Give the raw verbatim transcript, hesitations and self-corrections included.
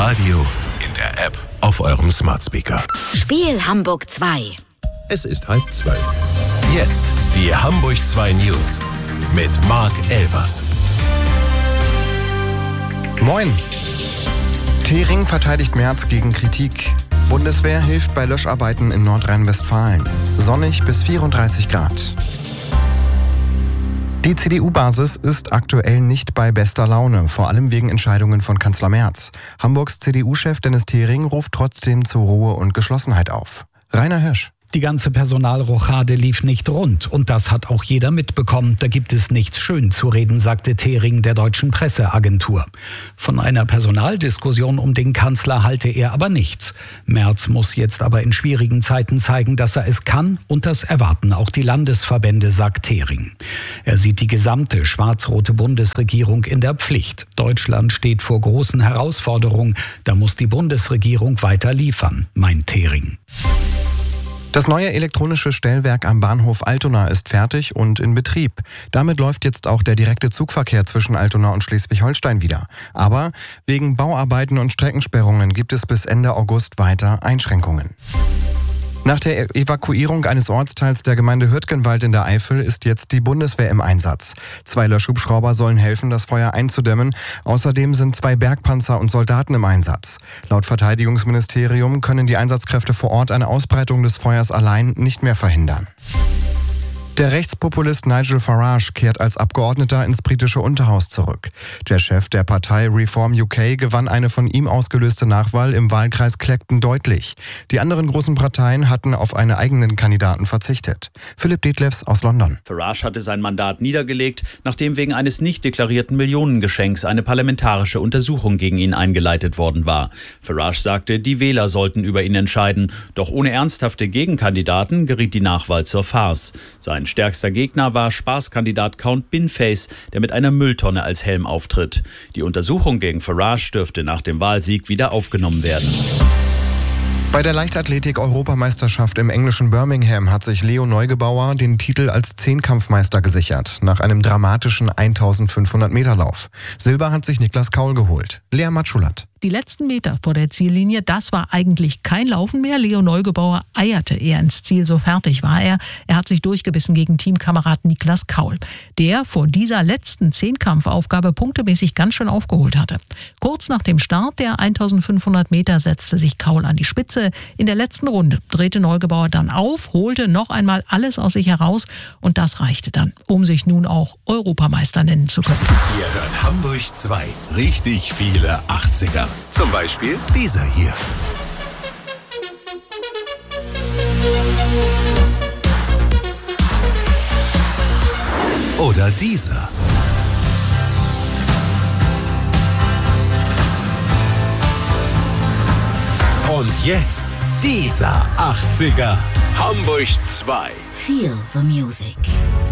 Radio, in der App, auf eurem Smart Speaker. Spiel Hamburg zwei. Es ist halb zwölf. Jetzt die Hamburg zwei News mit Marc Elbers. Moin. Thering verteidigt Merz gegen Kritik. Bundeswehr hilft bei Löscharbeiten in Nordrhein-Westfalen. Sonnig bis vierunddreißig Grad. Die C D U-Basis ist aktuell nicht bei bester Laune, vor allem wegen Entscheidungen von Kanzler Merz. Hamburgs C D U-Chef Dennis Thering ruft trotzdem zur Ruhe und Geschlossenheit auf. Rainer Hirsch. Die ganze Personalrochade lief nicht rund und das hat auch jeder mitbekommen. Da gibt es nichts schön zu reden, sagte Thering der deutschen Presseagentur. Von einer Personaldiskussion um den Kanzler halte er aber nichts. Merz muss jetzt aber in schwierigen Zeiten zeigen, dass er es kann, und das erwarten auch die Landesverbände, sagt Thering. Er sieht die gesamte schwarz-rote Bundesregierung in der Pflicht. Deutschland steht vor großen Herausforderungen. Da muss die Bundesregierung weiter liefern, meint Thering. Das neue elektronische Stellwerk am Bahnhof Altona ist fertig und in Betrieb. Damit läuft jetzt auch der direkte Zugverkehr zwischen Altona und Schleswig-Holstein wieder. Aber wegen Bauarbeiten und Streckensperrungen gibt es bis Ende August weiter Einschränkungen. Nach der Evakuierung eines Ortsteils der Gemeinde Hürtgenwald in der Eifel ist jetzt die Bundeswehr im Einsatz. Zwei Löschhubschrauber sollen helfen, das Feuer einzudämmen. Außerdem sind zwei Bergpanzer und Soldaten im Einsatz. Laut Verteidigungsministerium können die Einsatzkräfte vor Ort eine Ausbreitung des Feuers allein nicht mehr verhindern. Der Rechtspopulist Nigel Farage kehrt als Abgeordneter ins britische Unterhaus zurück. Der Chef der Partei Reform U K gewann eine von ihm ausgelöste Nachwahl im Wahlkreis Clacton deutlich. Die anderen großen Parteien hatten auf einen eigenen Kandidaten verzichtet. Philipp Detlefs aus London. Farage hatte sein Mandat niedergelegt, nachdem wegen eines nicht deklarierten Millionengeschenks eine parlamentarische Untersuchung gegen ihn eingeleitet worden war. Farage sagte, die Wähler sollten über ihn entscheiden. Doch ohne ernsthafte Gegenkandidaten geriet die Nachwahl zur Farce. Sein stärkster Gegner war Spaßkandidat Count Binface, der mit einer Mülltonne als Helm auftritt. Die Untersuchung gegen Farage dürfte nach dem Wahlsieg wieder aufgenommen werden. Bei der Leichtathletik-Europameisterschaft im englischen Birmingham hat sich Leo Neugebauer den Titel als Zehnkampfmeister gesichert, nach einem dramatischen eintausendfünfhundert Meter Lauf. Silber hat sich Niklas Kaul geholt. Lea Matschulat. Die letzten Meter vor der Ziellinie, das war eigentlich kein Laufen mehr. Leo Neugebauer eierte eher ins Ziel, so fertig war er. Er hat sich durchgebissen gegen Teamkamerad Niklas Kaul, der vor dieser letzten Zehnkampfaufgabe punktemäßig ganz schön aufgeholt hatte. Kurz nach dem Start der eintausendfünfhundert Meter setzte sich Kaul an die Spitze. In der letzten Runde drehte Neugebauer dann auf, holte noch einmal alles aus sich heraus und das reichte dann, um sich nun auch Europameister nennen zu können. Ihr hört Hamburg zwei. Richtig viele achtziger. Zum Beispiel dieser hier. Oder dieser. Und jetzt dieser achtziger. Hamburg zwei. Feel the music.